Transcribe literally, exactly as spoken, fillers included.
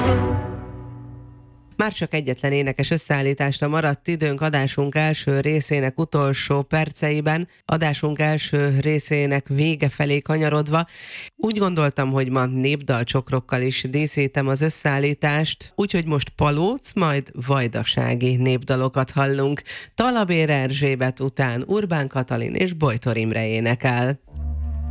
Már csak egyetlen énekes összeállításra maradt időnk adásunk első részének utolsó perceiben, adásunk első részének vége felé kanyarodva. Úgy gondoltam, hogy ma népdalcsokrokkal is díszítem az összeállítást, úgyhogy most Palóc, majd vajdasági népdalokat hallunk. Talabér Erzsébet után Urbán Katalin és Bojtor Imre énekel.